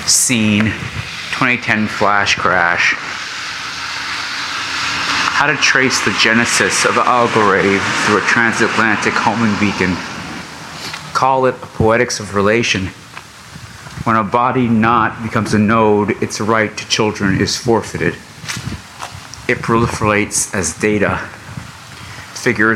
Scene, 2010 flash crash. How to trace the genesis of Algorave through a transatlantic homing beacon. Call it a poetics of relation. When a body knot becomes a node, its right to children is forfeited. It proliferates as data. Figures